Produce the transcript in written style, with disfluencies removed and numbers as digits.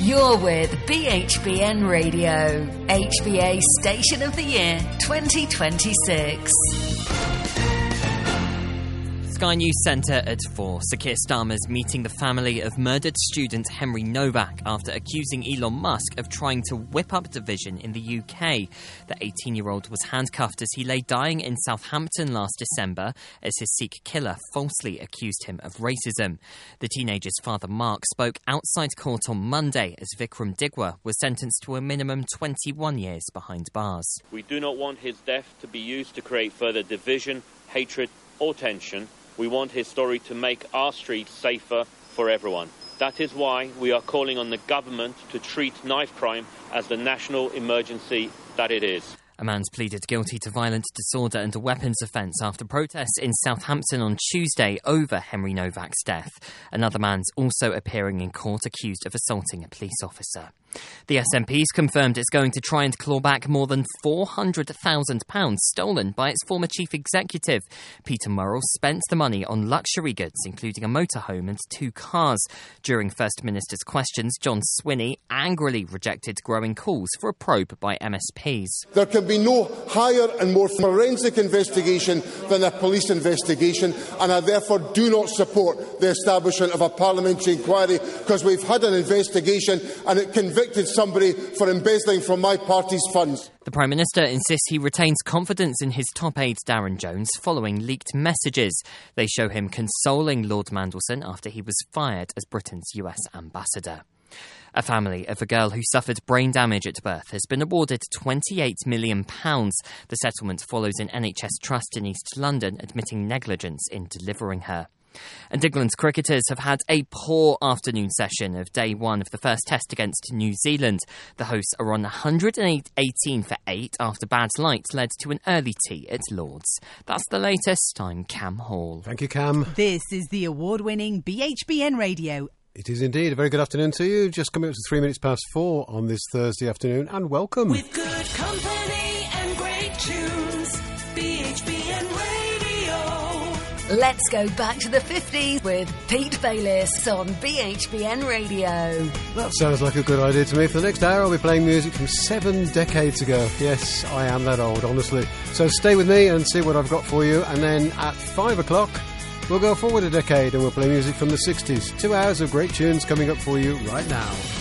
You're with BHBN Radio, HBA Station of the Year 2026. Sky News Centre at 4. Sir Keir Starmer's meeting the family of murdered student Henry Novak after accusing Elon Musk of trying to whip up division in the UK. The 18-year-old was handcuffed as he lay dying in Southampton last December as his Sikh killer falsely accused him of racism. The teenager's father Mark spoke outside court on Monday as Vikram Digwa was sentenced to a minimum 21 years behind bars. We do not want his death to be used to create further division, hatred or tension. We want his story to make our streets safer for everyone. That is why we are calling on the government to treat knife crime as the national emergency that it is. A man's pleaded guilty to violent disorder and a weapons offence after protests in Southampton on Tuesday over Henry Novak's death. Another man's also appearing in court accused of assaulting a police officer. The SNP's confirmed it's going to try and claw back more than £400,000 stolen by its former chief executive. Peter Murrell spent the money on luxury goods, including a motorhome and 2 cars. During First Minister's questions, John Swinney angrily rejected growing calls for a probe by MSPs. There can be no higher and more forensic investigation than a police investigation, and I therefore do not support the establishment of a parliamentary inquiry, because we've had an investigation and it convicted somebody for embezzling from my party's funds. The Prime Minister insists he retains confidence in his top aide Darren Jones following leaked messages. They show him consoling Lord Mandelson after he was fired as Britain's US ambassador. A family of a girl who suffered brain damage at birth has been awarded £28 million. The settlement follows an NHS trust in East London admitting negligence in delivering her. And England's cricketers have had a poor afternoon session of day 1 of the first test against New Zealand. The hosts are on 118 for 8 after bad light led to an early tea at Lord's. That's the latest. I'm Cam Hall. Thank you, Cam. This is the award-winning BHBN Radio. It is indeed. A very good afternoon to you. Just coming up to 3 minutes past 4 on this Thursday afternoon, and welcome. With good company and great tunes, BHBN Radio. Let's go back to the 50s with Pete Bayliss on BHBN Radio. That sounds like a good idea to me. For the next hour, I'll be playing music from 7 decades ago. Yes, I am that old, honestly. So stay with me and see what I've got for you. And then at 5 o'clock, we'll go forward a decade and we'll play music from the 60s. 2 hours of great tunes coming up for you right now.